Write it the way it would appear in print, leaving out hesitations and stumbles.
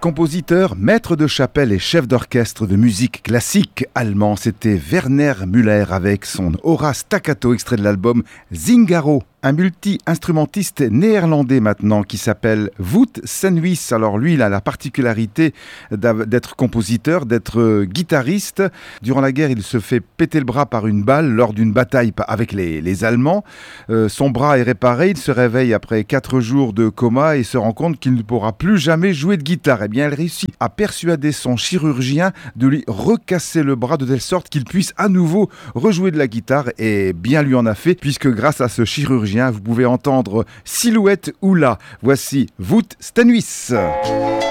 Compositeur, maître de chapelle et chef d'orchestre de musique classique allemand, c'était Werner Müller avec son Aura Staccato, extrait de l'album Zingaro. Un multi-instrumentiste néerlandais maintenant qui s'appelle Wout Senhuis. Alors lui, il a la particularité d'être compositeur, d'être guitariste. Durant la guerre, il se fait péter le bras par une balle lors d'une bataille avec les Allemands. Son bras est réparé, il se réveille après 4 jours de coma et se rend compte qu'il ne pourra plus jamais jouer de guitare. Eh bien, il réussit à persuader son chirurgien de lui recasser le bras de telle sorte qu'il puisse à nouveau rejouer de la guitare, et bien lui en a fait, puisque grâce à ce chirurgien, vous pouvez entendre Silhouette Oula. Voici Wout Senhuis.